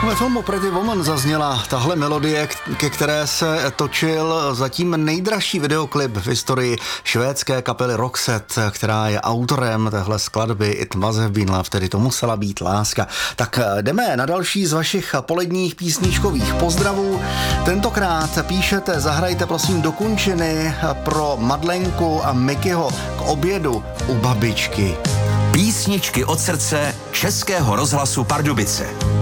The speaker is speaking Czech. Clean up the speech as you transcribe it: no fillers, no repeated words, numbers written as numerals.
Ve filmu Pretty Woman zazněla tahle melodie, ke které se točil zatím nejdražší videoklip v historii švédské kapely Roxette, která je autorem téhle skladby It Must Have Been Love, tedy to musela být láska. Tak jdeme na další z vašich poledních písničkových pozdravů. Tentokrát píšete, zahrajte prosím do Kunčiny pro Madlenku a Mikyho k obědu u babičky. Písničky od srdce Českého rozhlasu Pardubice.